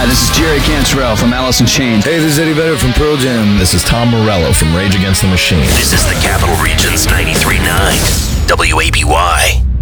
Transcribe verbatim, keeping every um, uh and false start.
this is Jerry Cantrell from Alice in Chains. Hey, this is Eddie Vedder from Pearl Jam. This is Tom Morello from Rage Against the Machine. This is the Capital Region's ninety-three point nine W A B Y.